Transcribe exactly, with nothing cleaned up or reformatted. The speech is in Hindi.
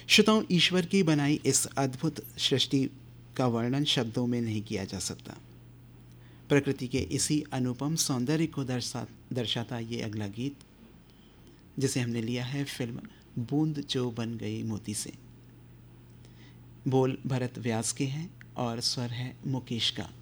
श्रोताओं, ईश्वर की बनाई इस अद्भुत सृष्टि का वर्णन शब्दों में नहीं किया जा सकता। प्रकृति के इसी अनुपम सौंदर्य को दर्शा दर्शाता ये अगला गीत, जिसे हमने लिया है फिल्म बूंद जो बन गई मोती से। बोल भरत व्यास के हैं और स्वर है मुकेश का।